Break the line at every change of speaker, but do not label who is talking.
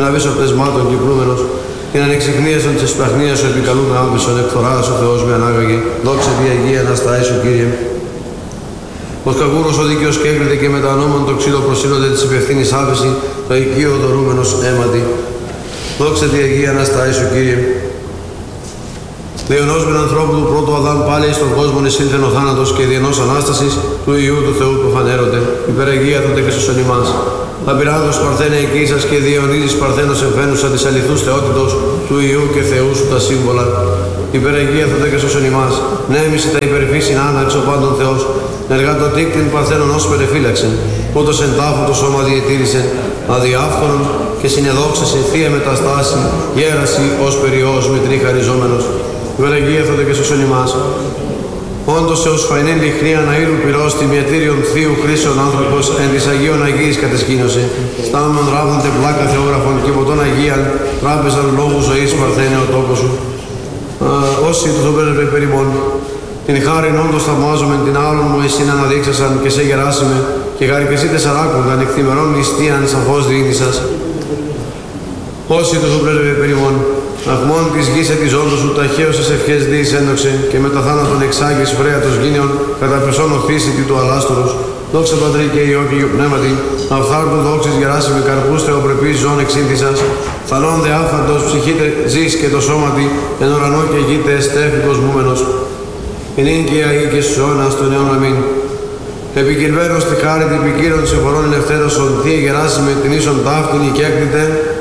να βήσω πτεσμάτων κυκλούμενος, την ανεξιχνίασον της εσπλαχνίας σου επικαλούμε άμεσον, εκφοράς ο Θεός με ανάγαγε, δόξα τη Αγία Αναστάη σου Κύριε. Ως καγούρος ο δίκαιος κέκριται και με τα ονόμων το ξύλο προσύλλονται της υπευθύνης άφεση, το οικείο δωρούμενος αίματι. Δόξα τη Αγία Αναστάη σου Κύριε. Διενός με ανθρώπου του πρώτου Αδάμ πάλι στον κόσμο εισήλθεν ο θάνατος και διενός Ανάστασης του Υιού του Θεού που φανέρονται, υπεραγία τότε και σωσον ημάς. Απειράδος παρθένε εκεί σας και Διονύζης παρθένος εμφαίνουσα της αληθούς θεότητος του Υιού και Θεού σου τα σύμβολα. Υπεραγία τότε και σωσον ημάς. Νέμισε τα υπερφύσιν άναξ ο πάντων Θεός. Εργατοτήκτην παρθένων ως περεφύλαξεν. Ούτως εν τάφο το σώμα διετήρησεν. Αδιάφθορον και συνεδόξασε θεία μεταστάση. Γέραση ως περιός μητρή χαριζόμενος. Υπεραγία τότε και σωσον ημάς. Όντως έως φαϊνήν λιχνία αήλου πυρός τιμιατήριον θείου χρήσεων άνθρωπος εν της Αγίων Αγίης κατεσκήνωσε. Στάμμον ράβδονται πλάκα θεόγραφων και ποτών Αγίαν τράπεζαν λόγου ζωής παρθένε ο τόπος σου. Όσοι του πρέπε περιμόν. Την χάριν όντως θαυμάζομαι την άλλον μου εσύν αναδείξασαν και σε γεράσιμε και χαρικεσί τεσσαράκονταν εκθημερών νηστείαν σαφώς διήνυσας. Όσοι του πρέπε περιμόν. Αχμών της γης της όντως σου ταχαίωσες ευχές διείς ένδοξε και με τα θάνατον εξάγεις φρέατος γίνεων κατά πεσόν οθήσιτη του αλάστορος. Δόξα Πατρί και Υιό και Υιού Πνεύματι, αυθάρτου δόξης γεράσιμη καρπούς θεοπρεπής ζών εξήνθησας, θαλών δε άφαντος ψυχήτε ζεις και το σώματι, εν ουρανό και γήτε εστέφη κοσμούμενος. Ενήν και Αγί και στους αιώνας των αιών αμήν. Επικυρβαίνος τη χάρη την ποικίλων συμφορών ελευθέρωσον, θεία γεράσιμη την ίσον ταύτην οικέκτητε,